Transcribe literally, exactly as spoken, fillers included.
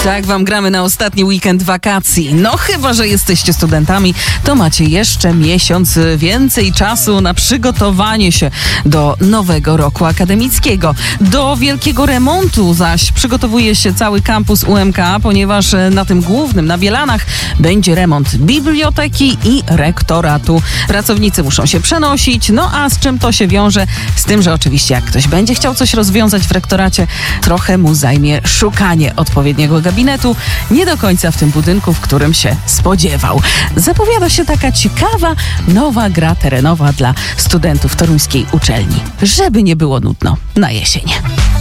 Tak wam gramy na ostatni weekend wakacji. No chyba, że jesteście studentami, to macie jeszcze miesiąc więcej czasu na przygotowanie się do nowego roku akademickiego. Do wielkiego remontu zaś przygotowuje się cały kampus U M K, ponieważ na tym głównym, na Bielanach, będzie remont biblioteki i rektoratu. Pracownicy muszą się przenosić, no a z czym to się wiąże? Z tym, że oczywiście jak ktoś będzie chciał coś rozwiązać w rektoracie, trochę mu zajmie szukanie odpowiedniego gabinetu, nie do końca w tym budynku, w którym się spodziewał. Zapowiada się taka ciekawa, nowa gra terenowa dla studentów toruńskiej uczelni. Żeby nie było nudno na jesień.